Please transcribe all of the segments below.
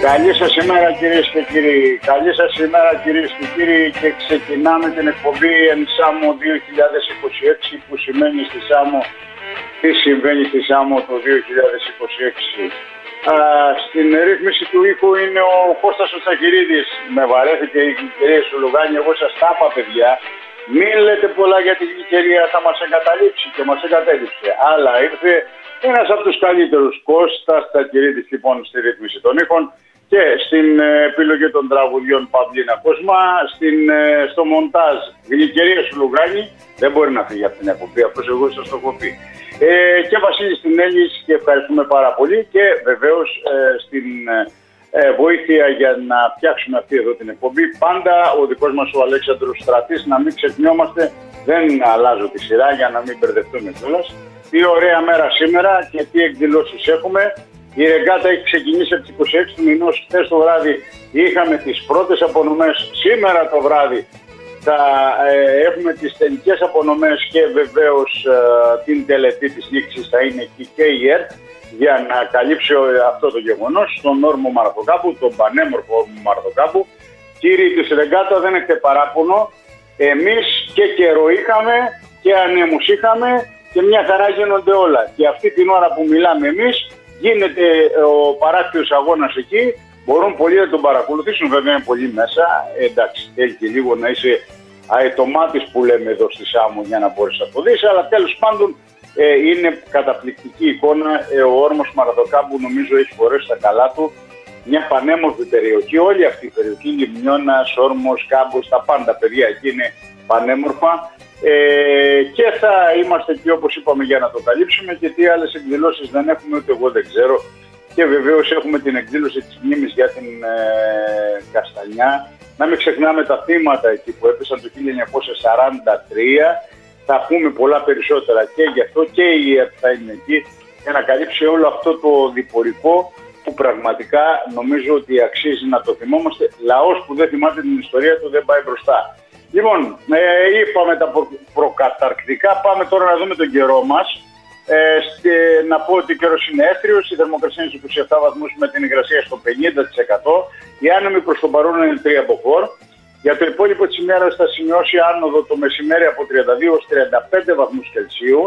Καλή σας ημέρα κυρίες και κύριοι. Καλή σας ημέρα κυρίες και κύριοι, και ξεκινάμε την εκπομπή εν Σάμο 2026, που σημαίνει στη Σάμο τι συμβαίνει στη Σάμο το 2026. Στην ρύθμιση του ήχου είναι ο Κώστας ο Τσακυρίδης. Με βαρέθηκε η γλυκερία στο Λουγάνι, εγώ σας τα είπα παιδιά. Μην λέτε πολλά για την γλυκερία, θα μας εγκαταλείψει και μας εγκατέλειψε. Αλλά ήρθε ένας από τους καλύτερους, Κώστας Τσακυρίδης λοιπόν στη ρύθμιση των ήχων. Και στην επιλογή των τραγουδιών Παυλίνα Κοσμά, στο μοντάζ γλυκερία σου Λουγάνι, δεν μπορεί να φύγει από την εκπομπή, αυτός εγώ σας το έχω πει. Και Βασίλης Τινέλης, και ευχαριστούμε πάρα πολύ, και βεβαίως στην βοήθεια για να φτιάξουμε αυτή εδώ την εκπομπή, πάντα ο δικός μας ο Αλέξανδρος Στρατής, να μην ξεχνιόμαστε, δεν αλλάζω τη σειρά για να μην μπερδευτούμε κιόλας. Τι ωραία μέρα σήμερα και τι εκδηλώσεις έχουμε. Η ρεγκάτα έχει ξεκινήσει από τις 26 του μηνός. Χθες το βράδυ είχαμε τις πρώτες απονομές. Σήμερα το βράδυ θα έχουμε τις τελικές απονομές και βεβαίως την τελετή της λήξης θα είναι εκεί και η ΕΡΤ για να καλύψει αυτό το γεγονός στον όρμο Μαραθοκάπου, τον πανέμορφο όρμο Μαραθοκάπου. Κύριοι της ρεγκάτα, δεν έχετε παράπονο. Εμείς και καιρό είχαμε και ανέμους είχαμε και μια χαρά γίνονται όλα. Και αυτή την ώρα που μιλάμε εμείς, γίνεται ο παράκτιος αγώνας εκεί, μπορούν πολλοί να τον παρακολουθήσουν, βέβαια είναι πολύ μέσα, εντάξει, θέλει και λίγο να είσαι αετομάτης που λέμε εδώ στη Σάμο για να μπορείς να το δεις, αλλά τέλος πάντων είναι καταπληκτική εικόνα. Ο όρμος Μαραθοκάμπου νομίζω έχει φορέσει τα καλά του, μια πανέμορφη περιοχή, όλη αυτή η περιοχή, Λιμνιώνας, Όρμος, Κάμπος, τα πάντα παιδιά εκεί είναι πανέμορφα. Και θα είμαστε εκεί όπως είπαμε για να το καλύψουμε, και τι άλλες εκδηλώσεις δεν έχουμε, ούτε εγώ δεν ξέρω. Και βεβαίως έχουμε την εκδήλωση της μνήμης για την Καστανιά. Να μην ξεχνάμε τα θύματα εκεί που έπεσαν το 1943. Θα πούμε πολλά περισσότερα και γι' αυτό, και η ΕΡΤ θα είναι εκεί για να καλύψει όλο αυτό το διπορικό που πραγματικά νομίζω ότι αξίζει να το θυμόμαστε. Λαός που δεν θυμάται την ιστορία του δεν πάει μπροστά. Λοιπόν, είπαμε τα προκαταρκτικά, πάμε τώρα να δούμε τον καιρό μας. Να πω ότι ο καιρός είναι έθριος, η θερμοκρασία είναι στους 27 βαθμούς με την υγρασία στο 50%. Οι άνεμοι προς τον παρόν είναι 3 μποφόρ. Για το υπόλοιπο της ημέρας θα σημειώσει άνοδο το μεσημέρι από 32 ως 35 βαθμούς Κελσίου.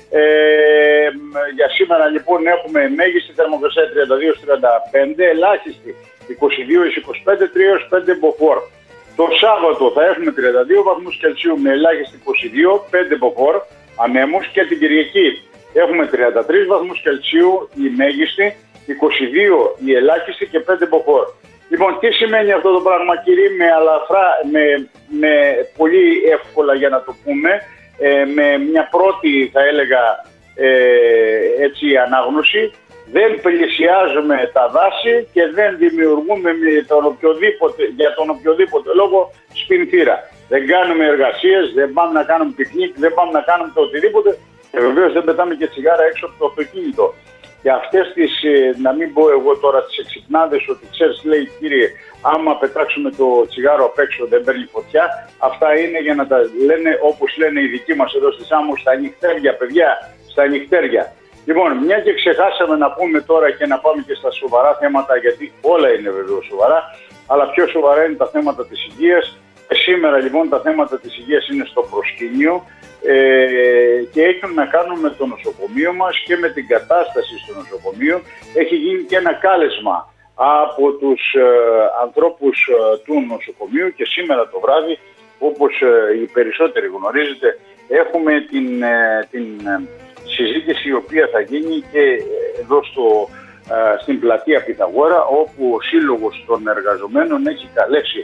Για σήμερα λοιπόν έχουμε μέγιστη θερμοκρασία 32 ως 35, ελάχιστη 22 ως 25, 3 ως 5 μποφόρ. Το Σάββατο θα έχουμε 32 βαθμούς Κελσίου με ελάχιστη 22, 5 μποφόρ ανέμους, και την Κυριακή έχουμε 33 βαθμούς Κελσίου η μέγιστη, 22 η ελάχιστη και 5 μποφόρ. Λοιπόν, τι σημαίνει αυτό το πράγμα κύριοι, με πολύ εύκολα για να το πούμε, με μια πρώτη θα έλεγα έτσι ανάγνωση. Δεν πλησιάζουμε τα δάση και δεν δημιουργούμε για τον οποιοδήποτε λόγο σπινθήρα. Δεν κάνουμε εργασίες, δεν πάμε να κάνουμε πικνίκ, δεν πάμε να κάνουμε το οτιδήποτε, και βεβαίως δεν πετάμε και τσιγάρα έξω από το αυτοκίνητο. Και αυτές τις, να μην πω εγώ τώρα τις εξυπνάδες ότι ξέρεις λέει κύριε, άμα πετάξουμε το τσιγάρο απ' έξω δεν παίρνει φωτιά, αυτά είναι για να τα λένε όπως λένε οι δικοί μας εδώ στη Σάμο, στα νυχτέρια παιδιά, στα νυχτέρια. Λοιπόν, μια και ξεχάσαμε να πούμε τώρα και να πάμε και στα σοβαρά θέματα, γιατί όλα είναι βεβαίως σοβαρά, αλλά πιο σοβαρά είναι τα θέματα της υγείας. Σήμερα λοιπόν τα θέματα της υγείας είναι στο προσκήνιο και έχουν να κάνουν με το νοσοκομείο μας και με την κατάσταση στο νοσοκομείο. Έχει γίνει και ένα κάλεσμα από τους ανθρώπους του νοσοκομείου και σήμερα το βράδυ, όπως οι περισσότεροι γνωρίζετε, έχουμε την συζήτηση η οποία θα γίνει και εδώ στην πλατεία Πυθαγόρα, όπου ο Σύλλογος των Εργαζομένων έχει καλέσει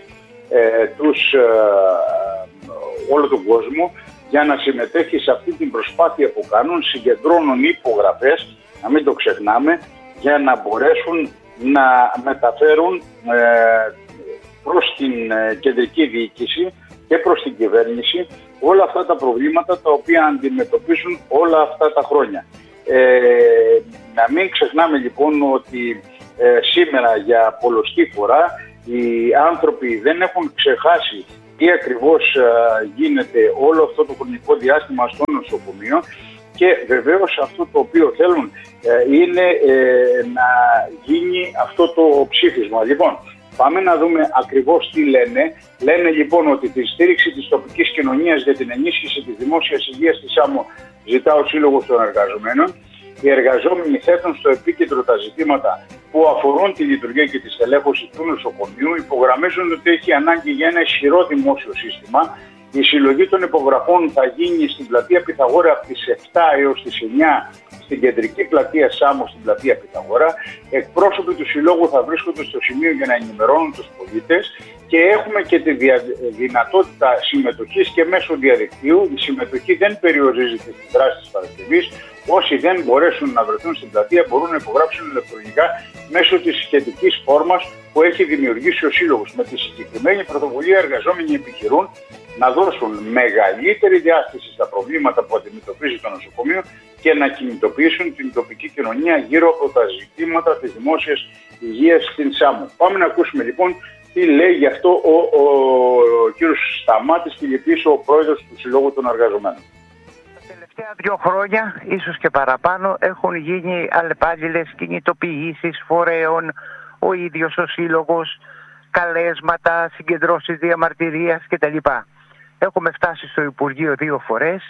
όλο τον κόσμο για να συμμετέχει σε αυτή την προσπάθεια που κάνουν, συγκεντρώνουν υπογραφές, να μην το ξεχνάμε, για να μπορέσουν να μεταφέρουν προς την κεντρική διοίκηση και προς την κυβέρνηση όλα αυτά τα προβλήματα τα οποία αντιμετωπίζουν όλα αυτά τα χρόνια. Να μην ξεχνάμε λοιπόν ότι σήμερα για πολλοστή φορά οι άνθρωποι δεν έχουν ξεχάσει τι ακριβώς γίνεται όλο αυτό το χρονικό διάστημα στο νοσοκομείο και βεβαίως αυτό το οποίο θέλουν είναι να γίνει αυτό το ψήφισμα. Λοιπόν, πάμε να δούμε ακριβώς τι λένε. Λένε λοιπόν ότι τη στήριξη της τοπικής κοινωνίας για την ενίσχυση της δημόσιας υγείας στη Σάμο ζητά ο Σύλλογος των Εργαζομένων. Οι εργαζόμενοι θέτουν στο επίκεντρο τα ζητήματα που αφορούν τη λειτουργία και τη στελέχωση του νοσοκομείου, υπογραμμίζουν ότι έχει ανάγκη για ένα ισχυρό δημόσιο σύστημα. Η συλλογή των υπογραφών θα γίνει στην πλατεία Πυθαγόρα από τις 7 έως τις 9 στην κεντρική πλατεία Σάμο στην πλατεία Πυθαγόρα. Εκπρόσωποι του Συλλόγου θα βρίσκονται στο σημείο για να ενημερώνουν τους πολίτες και έχουμε και τη δυνατότητα συμμετοχής και μέσω διαδικτύου. Η συμμετοχή δεν περιορίζεται στη δράση της Παρασκευής. Όσοι δεν μπορέσουν να βρεθούν στην πλατεία μπορούν να υπογράψουν ηλεκτρονικά μέσω της σχετικής φόρμας που έχει δημιουργήσει ο Σύλλογος. Με τη συγκεκριμένη πρωτοβουλία, εργαζόμενοι επιχειρούν να δώσουν μεγαλύτερη διάσταση στα προβλήματα που αντιμετωπίζει το νοσοκομείο και να κινητοποιήσουν την τοπική κοινωνία γύρω από τα ζητήματα της δημόσιας υγείας στην Σάμο. Πάμε να ακούσουμε λοιπόν τι λέει γι' αυτό ο κύριος Σταμάτης Φιλιππής, ο πρόεδρος του Συλλόγου των Εργαζομένων. Τα τελευταία 2 χρόνια, ίσως και παραπάνω, έχουν γίνει αλλεπάλληλες κινητοποιήσεις φορέων, ο ίδιος ο Σύλλογος, καλέσματα, συγκεντρώσεις διαμαρτυρίας κτλ. Έχουμε φτάσει στο Υπουργείο 2 φορές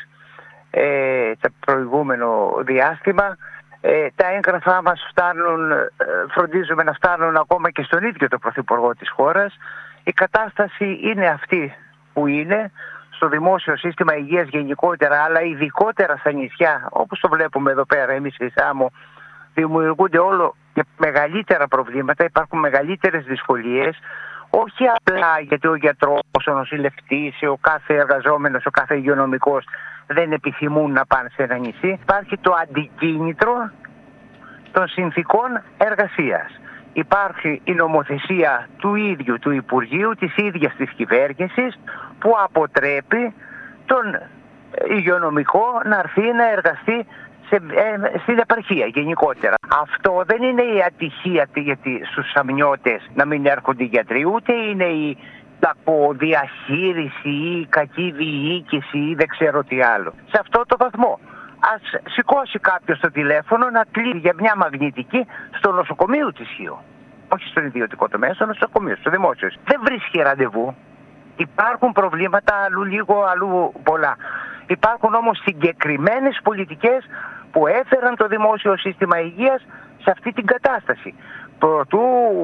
το προηγούμενο διάστημα. Τα έγγραφά μας φτάνουν, φροντίζουμε να φτάνουν ακόμα και στον ίδιο το Πρωθυπουργό της χώρας. Η κατάσταση είναι αυτή που είναι στο δημόσιο σύστημα υγείας γενικότερα, αλλά ειδικότερα στα νησιά, όπως το βλέπουμε εδώ πέρα εμείς στη Σάμο, δημιουργούνται όλο και μεγαλύτερα προβλήματα, υπάρχουν μεγαλύτερες δυσκολίες. Όχι απλά γιατί ο γιατρός, ο νοσηλευτής, ο κάθε εργαζόμενος, ο κάθε υγειονομικός δεν επιθυμούν να πάνε σε ένα νησί. Υπάρχει το αντικίνητρο των συνθηκών εργασίας. Υπάρχει η νομοθεσία του ίδιου του Υπουργείου, της ίδιας της κυβέρνησης, που αποτρέπει τον υγειονομικό να έρθει να εργαστεί στην επαρχία γενικότερα. Αυτό δεν είναι η ατυχία γιατί στους Σαμιώτες να μην έρχονται οι γιατροί, ούτε είναι η κακοδιαχείριση ή η κακή διοίκηση ή δεν ξέρω τι άλλο. Σε αυτό το βαθμό ας σηκώσει κάποιος το τηλέφωνο να κλείνει για μια μαγνητική στο νοσοκομείο της Χίου. Όχι στον ιδιωτικό τομέα, στο νοσοκομείο, στο δημόσιο. Δεν βρίσκει ραντεβού. Υπάρχουν προβλήματα αλλού λίγο, αλλού πολλά. Υπάρχουν όμως συγκεκριμένες πολιτικές που έφεραν το δημόσιο σύστημα υγείας σε αυτή την κατάσταση. Προτού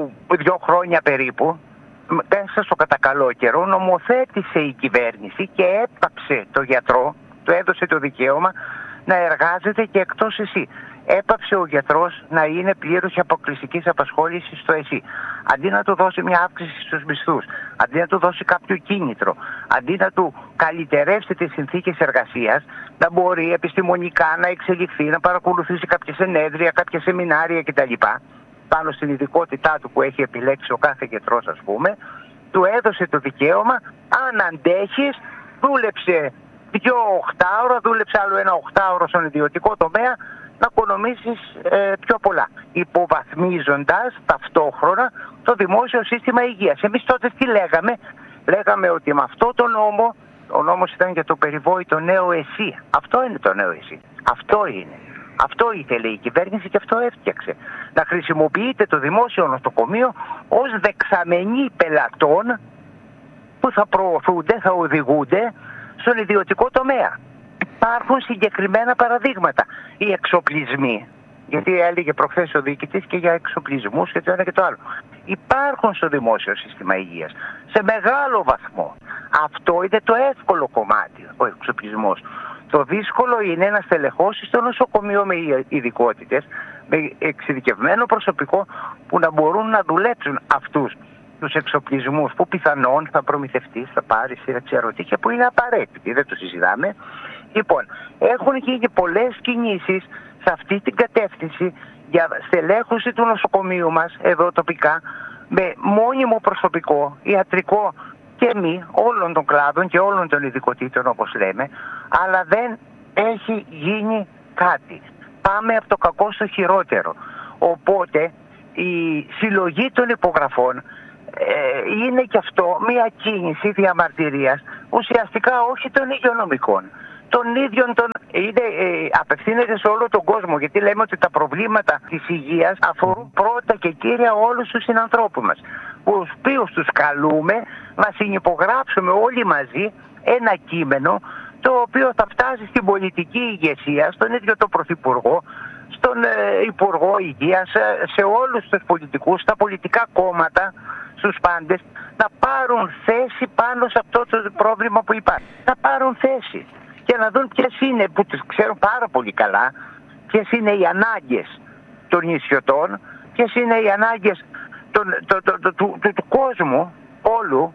2 χρόνια περίπου, μέσα στο κατακαλό καιρό, νομοθέτησε η κυβέρνηση και έπαψε το γιατρό, του έδωσε το δικαίωμα να εργάζεται και εκτός ΕΣΥ. Έπαψε ο γιατρός να είναι πλήρως αποκλειστικής απασχόλησης στο ΕΣΥ. Αντί να του δώσει μια αύξηση στους μισθούς, αντί να του δώσει κάποιο κίνητρο, αντί να του καλυτερεύσει τις συνθήκες εργασίας, να μπορεί επιστημονικά να εξελιχθεί, να παρακολουθήσει κάποια συνέδρια, κάποια σεμινάρια κτλ. Πάνω στην ειδικότητά του που έχει επιλέξει ο κάθε γιατρός, ας πούμε, του έδωσε το δικαίωμα, αν αντέχεις, δούλεψε 2 8ωρα, δούλεψε άλλο 1 8ωρο στον ιδιωτικό τομέα, να οικονομήσεις πιο πολλά, υποβαθμίζοντας ταυτόχρονα το δημόσιο σύστημα υγείας. Εμείς τότε τι λέγαμε? Λέγαμε ότι με αυτό το νόμο, ο νόμος ήταν για το περιβόητο νέο ΕΣΥ. Αυτό είναι το νέο ΕΣΥ. Αυτό είναι. Αυτό ήθελε η κυβέρνηση και αυτό έφτιαξε. Να χρησιμοποιείται το δημόσιο νοσοκομείο ως δεξαμενή πελατών που θα προωθούνται, θα οδηγούνται στον ιδιωτικό τομέα. Υπάρχουν συγκεκριμένα παραδείγματα. Οι εξοπλισμοί, γιατί έλεγε προχθές ο διοικητής και για εξοπλισμούς και το ένα και το άλλο, υπάρχουν στο δημόσιο σύστημα υγείας σε μεγάλο βαθμό. Αυτό είναι το εύκολο κομμάτι, ο εξοπλισμός. Το δύσκολο είναι να στελεχώσει στο νοσοκομείο με ειδικότητες, με εξειδικευμένο προσωπικό που να μπορούν να δουλέψουν αυτούς τους εξοπλισμούς που πιθανόν θα προμηθευτείς, θα πάρεις, δεν ξέρω τι, και που είναι απαραίτητοι, δεν το συζητάμε. Λοιπόν, έχουν γίνει πολλές κινήσεις σε αυτή την κατεύθυνση για στελέχωση του νοσοκομείου μας εδώ τοπικά με μόνιμο προσωπικό, ιατρικό και μη, όλων των κλάδων και όλων των ειδικοτήτων όπως λέμε, αλλά δεν έχει γίνει κάτι. Πάμε από το κακό στο χειρότερο. Οπότε η συλλογή των υπογραφών είναι και αυτό μια κίνηση διαμαρτυρίας, ουσιαστικά όχι των υγειονομικών, των ίδιων απευθύνεται σε όλο τον κόσμο, γιατί λέμε ότι τα προβλήματα της υγείας αφορούν πρώτα και κύρια όλους τους συνανθρώπους μας, τους οποίους τους καλούμε να συνυπογράψουμε όλοι μαζί ένα κείμενο το οποίο θα φτάσει στην πολιτική ηγεσία, στον ίδιο τον Πρωθυπουργό, στον Υπουργό Υγείας, σε όλους τους πολιτικούς, στα πολιτικά κόμματα, στους πάντες, να πάρουν θέση πάνω σε αυτό το πρόβλημα που υπάρχει. Να πάρουν θέση και να δουν ποιες είναι, που τις ξέρουν πάρα πολύ καλά, ποιες είναι οι ανάγκες των νησιωτών, ποιες είναι οι ανάγκες του κόσμου όλου,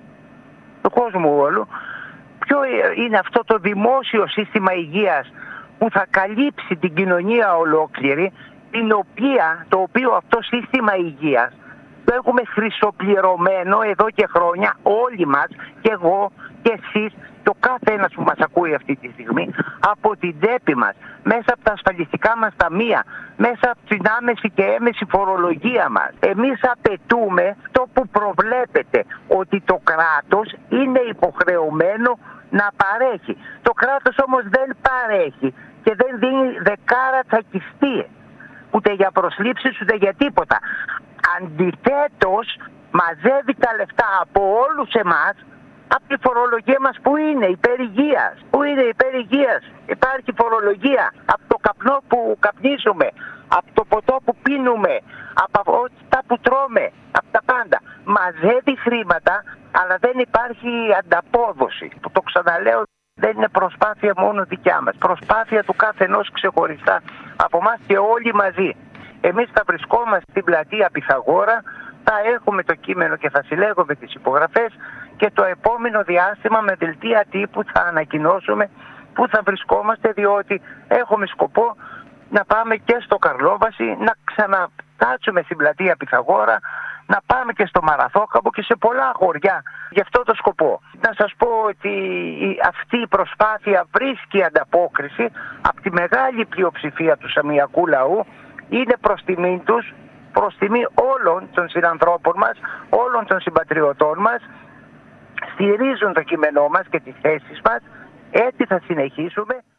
ποιο είναι αυτό το δημόσιο σύστημα υγείας που θα καλύψει την κοινωνία ολόκληρη, το οποίο αυτό σύστημα υγείας το έχουμε χρυσοπληρωμένο εδώ και χρόνια όλοι μας, και εγώ και εσείς και ο κάθε ένας που μας ακούει αυτή τη στιγμή, από την τσέπη μας, μέσα από τα ασφαλιστικά μας ταμεία, μέσα από την άμεση και έμεση φορολογία μας. Εμείς απαιτούμε το που προβλέπεται, ότι το κράτος είναι υποχρεωμένο να παρέχει. Το κράτος όμως δεν παρέχει και δεν δίνει δεκάρα τσακιστή, ούτε για προσλήψεις ούτε για τίποτα. Αντιθέτως μαζεύει τα λεφτά από όλους εμάς, από τη φορολογία μας που είναι υπερ-υγείας. Υπάρχει φορολογία από το καπνό που καπνίζουμε, από το ποτό που πίνουμε, από αυτά που τρώμε, από τα πάντα. Μαζεύει χρήματα, αλλά δεν υπάρχει ανταπόδοση. Το ξαναλέω, δεν είναι προσπάθεια μόνο δικιά μας. Προσπάθεια του κάθε ενός ξεχωριστά από εμάς και όλοι μαζί. Εμείς θα βρισκόμαστε στην πλατεία Πυθαγόρα, θα έχουμε το κείμενο και θα συλλέγουμε τις υπογραφές και το επόμενο διάστημα με δελτία τύπου θα ανακοινώσουμε που θα βρισκόμαστε, διότι έχουμε σκοπό να πάμε και στο Καρλόβαση, να ξανακάτσουμε στην πλατεία Πυθαγόρα, να πάμε και στο Μαραθόκαμπο και σε πολλά χωριά γι' αυτό το σκοπό. Να σας πω ότι αυτή η προσπάθεια βρίσκει ανταπόκριση από τη μεγάλη πλειοψηφία του σαμιακού λαού, είναι προς τιμή τους, προς τιμή όλων των συνανθρώπων μας, όλων των συμπατριωτών μας, στηρίζουν το κείμενό μας και τις θέσεις μας, έτσι θα συνεχίσουμε.